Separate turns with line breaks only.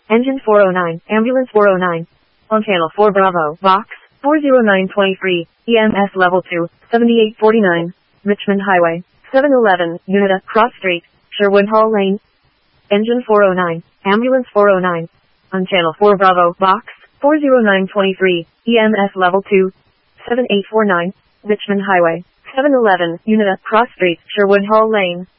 Engine 409, Ambulance 409. On Channel 4 Bravo, Box 40923, EMS Level 2, 7849, Richmond Highway, 711, Unita, Cross Street, Sherwood Hall Lane. Engine 409, Ambulance 409. On Channel 4 Bravo, Box 40923, EMS Level 2, 7849, Richmond Highway, 711, Unita, Cross Street, Sherwood Hall Lane.